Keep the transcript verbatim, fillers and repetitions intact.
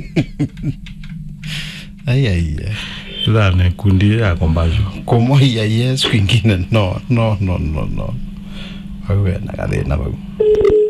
Ai ai. Dane kundi ya kombajo. Como ya yes kwingine no no no no no. Wewe na gale na babu.